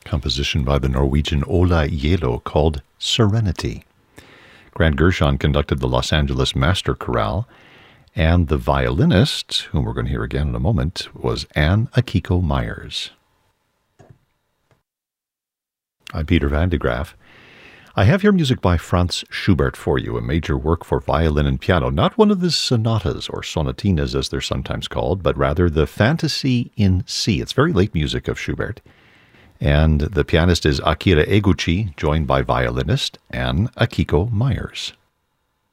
composition by the Norwegian Ola Yelo called Serenity. Grant Gershon conducted the Los Angeles Master Chorale, and the violinist, whom we're going to hear again in a moment, was Anne Akiko Myers. I'm Peter Van de Graaf. I have here music by Franz Schubert for you, a major work for violin and piano, not one of his sonatas or sonatinas as they're sometimes called, but rather the Fantasy in C. It's very late music of Schubert. And the pianist is Akira Eguchi, joined by violinist Anne Akiko Myers.